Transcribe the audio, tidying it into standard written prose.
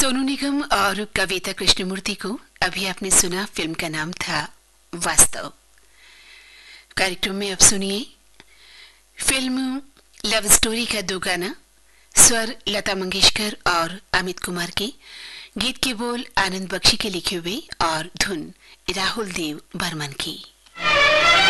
सोनू निगम और कविता कृष्णमूर्ति को अभी आपने सुना। फिल्म का नाम था वास्तव। कार्यक्रम में अब सुनिए फिल्म लव स्टोरी का दो गाना, स्वर लता मंगेशकर और अमित कुमार के, गीत के बोल आनंद बख्शी के लिखे हुए और धुन राहुल देव बर्मन की।